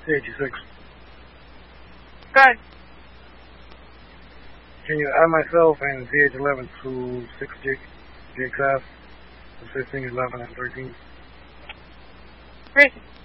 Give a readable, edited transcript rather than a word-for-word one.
C86. Go ahead. Can you add myself and CH11 to 6 GXF, 15, 11, and 13? Racing.